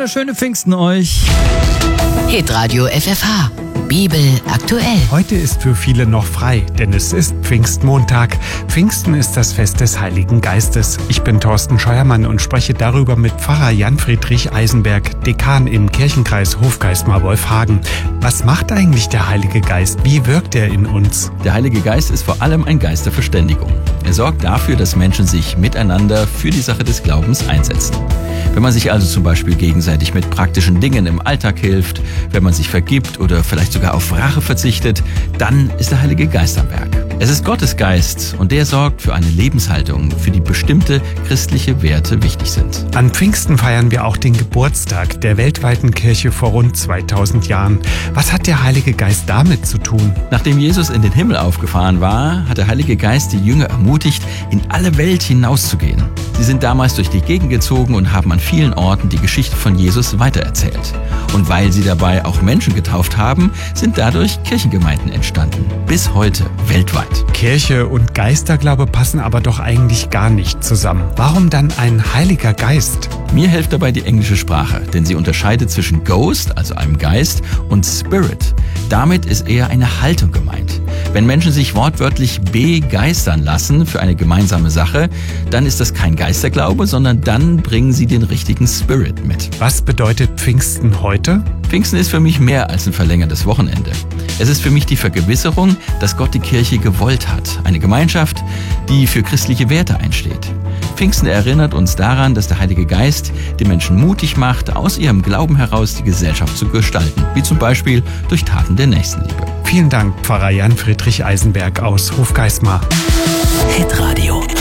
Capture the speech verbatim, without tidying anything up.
wunderschöne Pfingsten euch. Hitradio F F H. Bibel aktuell. Heute ist für viele noch frei, denn es ist Pfingstmontag. Pfingsten ist das Fest des Heiligen Geistes. Ich bin Thorsten Scheuermann und spreche darüber mit Pfarrer Jan-Friedrich Eisenberg, Dekan im Kirchenkreis Hofgeismar-Wolfhagen. Was macht eigentlich der Heilige Geist? Wie wirkt er in uns? Der Heilige Geist ist vor allem ein Geist der Verständigung. Er sorgt dafür, dass Menschen sich miteinander für die Sache des Glaubens einsetzen. Wenn man sich also zum Beispiel gegenseitig mit praktischen Dingen im Alltag hilft, wenn man sich vergibt oder vielleicht sogar auf Rache verzichtet, dann ist der Heilige Geist am Werk. Es ist Gottes Geist und der sorgt für eine Lebenshaltung, für die bestimmte christliche Werte wichtig sind. An Pfingsten feiern wir auch den Geburtstag der weltweiten Kirche vor rund zweitausend Jahren. Was hat der Heilige Geist damit zu tun? Nachdem Jesus in den Himmel aufgefahren war, hat der Heilige Geist die Jünger ermutigt, in alle Welt hinauszugehen. Sie sind damals durch die Gegend gezogen und haben an vielen Orten die Geschichte von Jesus weitererzählt. Und weil sie dabei auch Menschen getauft haben, sind dadurch Kirchengemeinden entstanden. Bis heute weltweit. Kirche und Geisterglaube passen aber doch eigentlich gar nicht zusammen. Warum dann ein Heiliger Geist? Mir hilft dabei die englische Sprache, denn sie unterscheidet zwischen Ghost, also einem Geist, und Spirit. Damit ist eher eine Haltung gemeint. Wenn Menschen sich wortwörtlich begeistern lassen für eine gemeinsame Sache, dann ist das kein Geisterglaube, sondern dann bringen sie den richtigen Spirit mit. Was bedeutet Pfingsten heute? Pfingsten ist für mich mehr als ein verlängertes Wochenende. Es ist für mich die Vergewisserung, dass Gott die Kirche gewollt hat. Eine Gemeinschaft, die für christliche Werte einsteht. Pfingsten erinnert uns daran, dass der Heilige Geist die Menschen mutig macht, aus ihrem Glauben heraus die Gesellschaft zu gestalten, wie zum Beispiel durch Taten der Nächstenliebe. Vielen Dank, Pfarrer Jan-Friedrich Eisenberg aus Hofgeismar. Hitradio.